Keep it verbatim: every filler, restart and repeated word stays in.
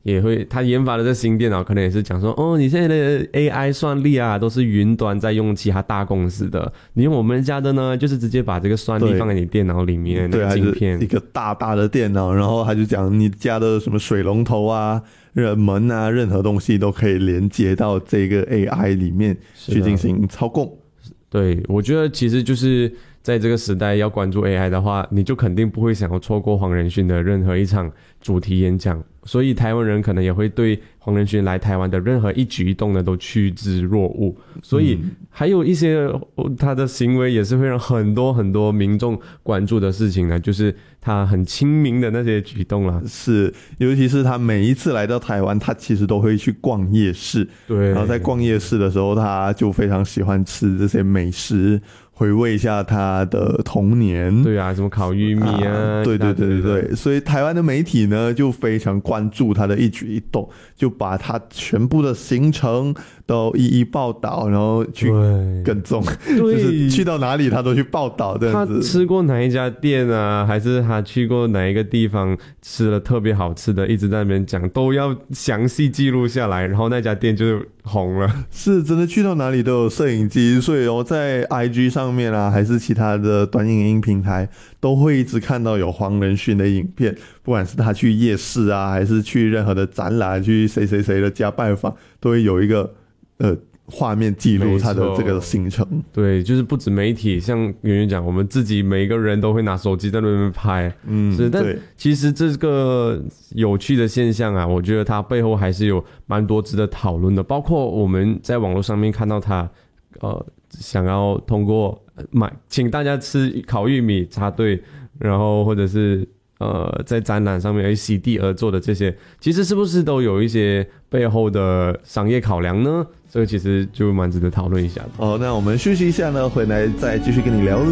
也会他研发的这新电脑可能也是讲说，哦，你现在的 A I 算力啊都是云端在用其他大公司的，你用我们家的呢就是直接把这个算力放在你电脑里面的晶片， 一个大大的电脑，然后他就讲你家的什么水龙头啊、门啊，任何东西都可以连接到这个 A I 里面去进行操控。 对，我觉得其实就是在这个时代要关注 A I 的话，你就肯定不会想要错过黄仁勋的任何一场主题演讲，所以台湾人可能也会对黄仁勋来台湾的任何一举一动呢都趋之若鹜，所以还有一些他的行为也是会让很多很多民众关注的事情呢，就是他很亲民的那些举动啦。 是，尤其是他每一次来到台湾，他其实都会去逛夜市， 对， 然后在逛夜市的时候，他就非常喜欢吃这些美食，回味一下他的童年。 对啊，什么烤玉米啊， 啊对对对对对，所以台湾的媒体呢就非常关注他的一举一动，就把他全部的行程都一一报道，然后去跟踪，就是去到哪里他都去报道这样子。 他吃过哪一家店啊，还是他去过哪一个地方吃了特别好吃的，一直在那边讲，都要详细记录下来，然后那家店就红了。 是真的去到哪里都有摄影机，所以哦，在 I G 上面啊，还是其他的短影音平台，都会一直看到有黄仁勋的影片，不管是他去夜市啊，还是去任何的展览，去谁谁谁的家拜访，都会有一个呃画面记录他的这个行程。 对，就是不止媒体，像圆圆讲，我们自己每一个人都会拿手机在那边拍。嗯，是，但其实这个有趣的现象啊，我觉得它背后还是有蛮多值得讨论的，包括我们在网络上面看到他呃想要通过买请大家吃烤玉米插队，然后或者是呃在展览上面席地而坐的这些，其实是不是都有一些背后的商业考量呢？这个其实就蛮值得讨论一下的。 哦，那我们休息一下呢，回来再继续跟你聊。